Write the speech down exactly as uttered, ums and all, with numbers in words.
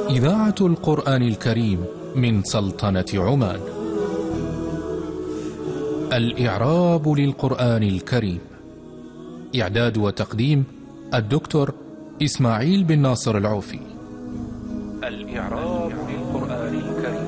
إذاعة القرآن الكريم من سلطنة عمان. الإعراب للقرآن الكريم. إعداد وتقديم الدكتور إسماعيل بن ناصر العوفي. الإعراب للقرآن الكريم.